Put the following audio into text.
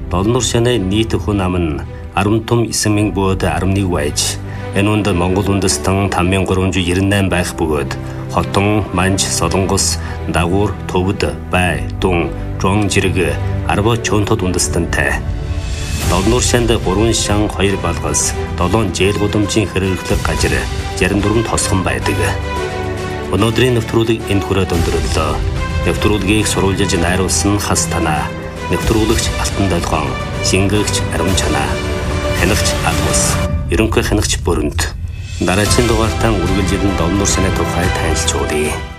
Долнуур шаны нийт хүн ам нь 10 том 9 бөөд 11 байж энэ үнд Монгол үндэстэн 5398 байх бөгөөд Хотон, Манж, Солонгос, Дагуур, Төвд, Бай, Дун, Жон жирэг 10 чонтод үндэстэнтэй. Долнуур шанд 3 шан 2 балгас 7 жээл гудамжийн хэрэглэх газар 64 тосгон байдаг. Өнөөдрийн нэвтрүүлэг энд хүрээд өндөрлөө. Нэвтрүүлгийг сурвалжилж найруулсан Хас Танаа, нэвтрүүлэгч Алтан Долгоон, шингээгч Арван Чанаа, хянагч Алмас, ерөнхий хянагч Бүрэнт. Дараагийн дугаартаа үргэлжлэн Долнуур шаны тухай танилцуулъя.